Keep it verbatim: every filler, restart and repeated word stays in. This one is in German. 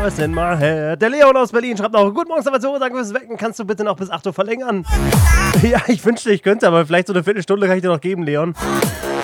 voice in my head. Der Leon aus Berlin schreibt noch, guten Morgen, Salvatore, danke fürs Wecken. Kannst du bitte noch bis acht Uhr verlängern? Ja, ich wünschte, ich könnte, aber vielleicht so eine Viertelstunde kann ich dir noch geben, Leon.